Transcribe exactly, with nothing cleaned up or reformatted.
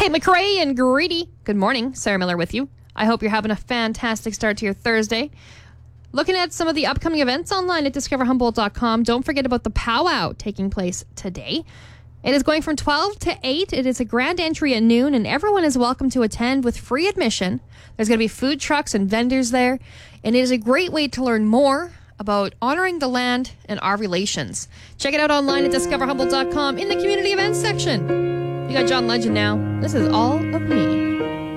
Tate McRae and Greedy. Good morning. Sarah Miller with you. I hope you're having a fantastic start to your Thursday. Looking at some of the upcoming events online at discover humboldt dot com. Don't forget about the powwow taking place today. It is going from twelve to eight. It is a grand entry at noon, and everyone is welcome to attend with free admission. There's going to be food trucks and vendors there, and it is a great way to learn more about honoring the land and our relations. Check it out online at discover humboldt dot com in the community events section. You got John Legend now. This is All of Me.